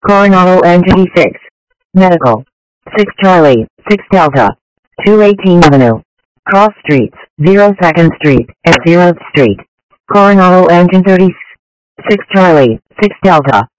Coronado Engine 6. Medical. 6 Charlie, 6 Delta. 218 Avenue. Cross Streets, 02nd Street, and 0th Street. Coronado Engine 30. 6 Charlie, 6 Delta.